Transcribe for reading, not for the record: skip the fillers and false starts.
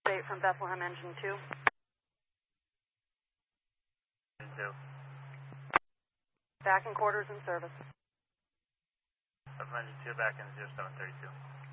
Update from Bethlehem Engine 2. Engine 2. Back in quarters in service. Bethlehem Engine 2 back in 0732.